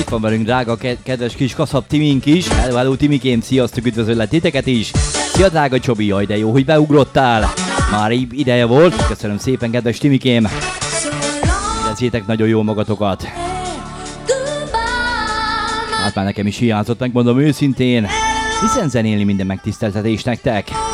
itt van velünk drága, kedves kis kaszab Timink is. Hello Timikém, sziasztok, üdvözöllek titeket is. Szia drága Csobi, jaj de jó, hogy beugrottál. Már ideje volt, köszönöm szépen kedves Timikém. Érezzétek nagyon jól magatokat. Hát már nekem is hiányzott, megmondom őszintén. Hiszen zenélni minden megtiszteltetés nektek.